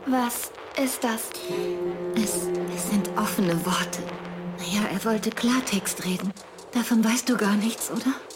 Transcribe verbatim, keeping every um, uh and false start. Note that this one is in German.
Was ist das? Es, es sind offene Worte. Naja, er wollte Klartext reden. Davon weißt du gar nichts, oder?